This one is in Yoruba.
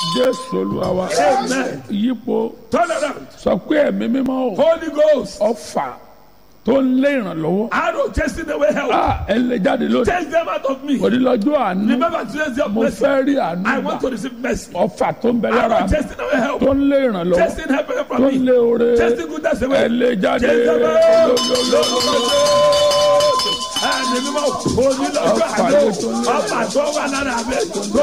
Jésù Olúwa wa. Amen. Yípo Turn around. sọ pé ẹ̀mí mímọ́ o. Holy Ghost. Ọfà tó ń lé ìrànlọ́wọ́. Arrow chasing away help. Ẹ lè jáde lónìí. Chase them out of me. Onílọ́jọ́ àánú. Remember today's your Mo blessing. fẹ́ rí àánú I want to gbà. receive mercy. Ọfà tó ń bẹ lára Arrow mi. chasing away help. Tó ń lé ìrànlọ́wọ́. Chasing help away Tó from ń me. lé oore. Chasing goodness Ẹ away. lè jáde. Chase them out. Ẹni mímọ́ onílọ́jọ́ àánú. Ọ̀pá tó wà lára mi.